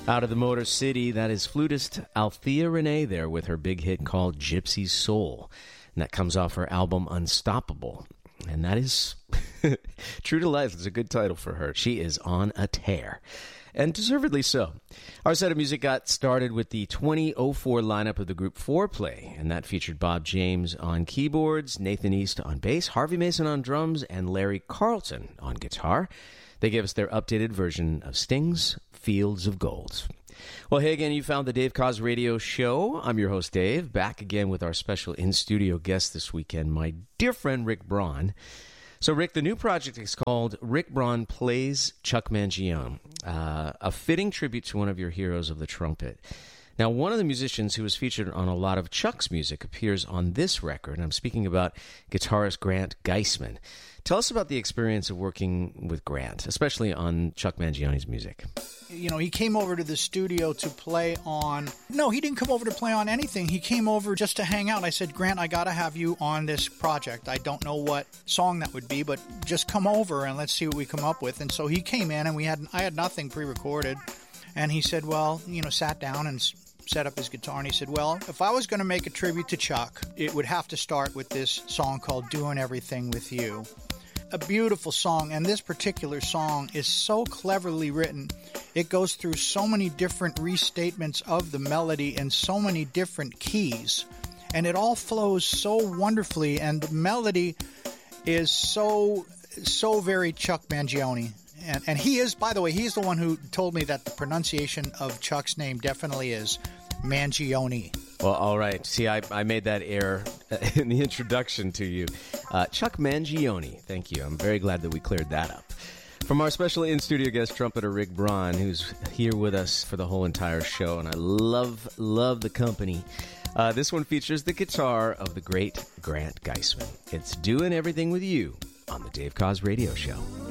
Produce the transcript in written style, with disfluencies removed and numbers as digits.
Out of the Motor City, that is flutist Althea Renee there with her big hit called Gypsy Soul. And that comes off her album Unstoppable. And that is true to life. It's a good title for her. She is on a tear. And deservedly so. Our set of music got started with the 2004 lineup of the group Foreplay, and that featured Bob James on keyboards, Nathan East on bass, Harvey Mason on drums, and Larry Carlton on guitar. They gave us their updated version of Sting's Fields of Gold. Well, hey again, you found the Dave Koz Radio Show. I'm your host, Dave, back again with our special in-studio guest this weekend, my dear friend Rick Braun. So, Rick, the new project is called Rick Braun Plays Chuck Mangione, a fitting tribute to one of your heroes of the trumpet. Now, one of the musicians who was featured on a lot of Chuck's music appears on this record, and I'm speaking about guitarist Grant Geissman. Tell us about the experience of working with Grant, especially on Chuck Mangione's music. You know, he came over to the studio to play on... No, he didn't come over to play on anything. He came over just to hang out. I said, Grant, I got to have you on this project. I don't know what song that would be, but just come over and let's see what we come up with. And so he came in, and I had nothing pre-recorded. And he said, well, sat down and set up his guitar, and he said, well, if I was going to make a tribute to Chuck, it would have to start with this song called Doing Everything With You. A beautiful song, and this particular song is so cleverly written. It goes through so many different restatements of the melody in so many different keys, and it all flows so wonderfully, and the melody is so very Chuck Mangione. And he is, by the way, he's the one who told me that the pronunciation of Chuck's name definitely is Mangione. Well, all right. See, I made that error in the introduction to you. Chuck Mangione, thank you. I'm very glad that we cleared that up. From our special in-studio guest trumpeter, Rick Braun, who's here with us for the whole entire show, and I love the company. This one features the guitar of the great Grant Geissman. It's Doing Everything With You on the Dave Koz Radio Show.